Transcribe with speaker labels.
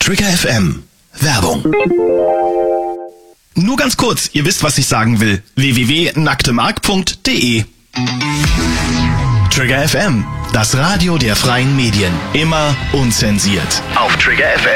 Speaker 1: Trigger FM. Werbung. Nur ganz kurz, ihr wisst, was ich sagen will. www.nacktemark.de. Trigger FM, das Radio der freien Medien. Immer unzensiert. Auf Trigger FM.